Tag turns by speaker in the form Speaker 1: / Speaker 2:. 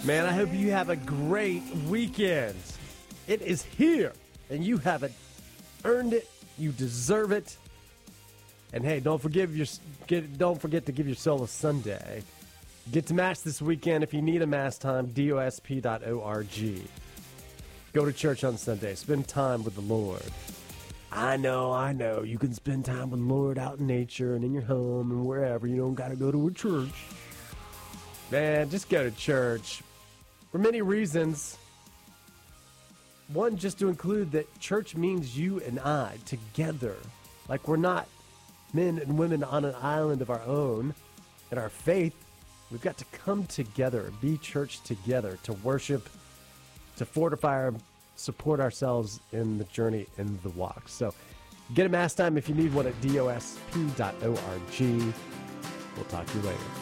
Speaker 1: Man, I hope you have a great weekend. It is here, and you haven't earned it. You deserve it. And hey, don't forget to give your soul a Sunday. Get to Mass this weekend if you need a Mass time, dosp.org. Go to church on Sunday. Spend time with the Lord. I know. You can spend time with the Lord out in nature and in your home and wherever. You don't got to go to a church. Man, just go to church. For many reasons. One, just to include that church means you and I together. Like we're not men and women on an island of our own. In our faith, we've got to come together, be church together, to worship, to fortify support ourselves in the journey, in the walk. So get a Mass time if you need one at dosp.org. We'll talk to you later.